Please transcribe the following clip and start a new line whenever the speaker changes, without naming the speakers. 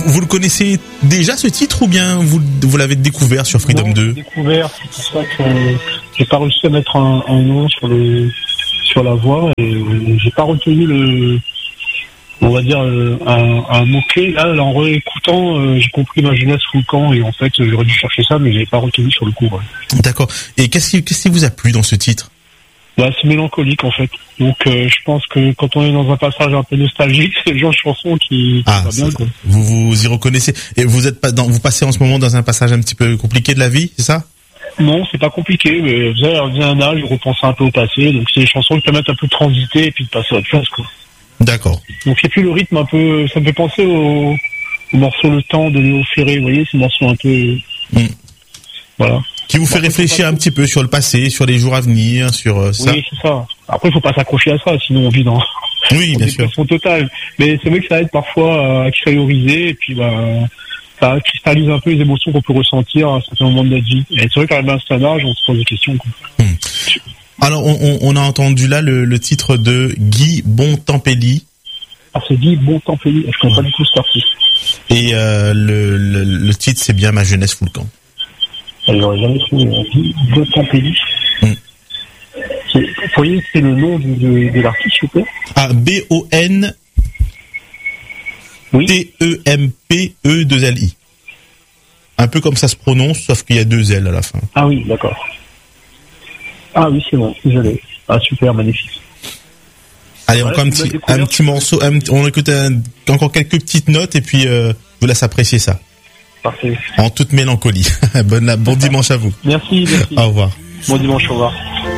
Vous le connaissez déjà ce titre ou bien vous l'avez découvert sur Freedom 2 ?
Je l'ai découvert, c'est pour ça que j'ai pas réussi à mettre un nom sur la voix et j'ai pas retenu on va dire un mot-clé. Là, en réécoutant, j'ai compris ma jeunesse sous le camp et en fait, j'aurais dû chercher ça, mais j'avais pas retenu sur le coup. Ouais.
D'accord. Et qu'est-ce qui vous a plu dans ce titre ?
C'est mélancolique en fait. Donc, je pense que quand on est dans un passage un peu nostalgique, c'est le genre de chanson qui va bien. Quoi.
Vous y reconnaissez. Et vous passez en ce moment dans un passage un petit peu compliqué de la vie, c'est ça ?
Non, c'est pas compliqué, mais vous avez un âge, je repense un peu au passé, donc c'est des chansons qui permettent un peu de transiter et puis de passer à autre chose, quoi.
D'accord.
Donc c'est plus le rythme un peu, ça me fait penser au morceau Le Temps de Léo Ferré, vous voyez, c'est un morceau un peu, voilà.
Qui vous fait réfléchir un petit peu sur le passé, sur les jours à venir, sur ça.
Oui, c'est ça. Après, il faut pas s'accrocher à ça, sinon on vit dans
oui, bien sûr.
dépression totale. Mais c'est vrai que ça aide parfois à extérioriser et puis ça cristallise un peu les émotions qu'on peut ressentir à certains moments de notre vie. Et c'est vrai qu'à un certain âge, on se pose des questions, quoi.
Alors, on a entendu là le titre de Guy Bontempelli.
Ah, c'est Guy Bontempelli. Je connais pas du tout cet artiste.
Et le titre, c'est bien Ma jeunesse fout le camp.
J'aurais jamais su Guy Bontempelli. Vous voyez, c'est le nom de l'artiste, s'il vous plaît.
Ah, B-O-N T-E-M-P-E-2-L-I. Un peu comme ça se prononce, sauf qu'il y a 2 L à la fin.
Ah oui, d'accord. Ah oui, c'est bon, désolé. Ah, super, magnifique.
Allez, encore un petit morceau, on écoute encore quelques petites notes et puis je vous laisse apprécier ça.
Parfait.
En toute mélancolie. Bon dimanche à vous.
Merci.
Au revoir.
Bon dimanche, au revoir.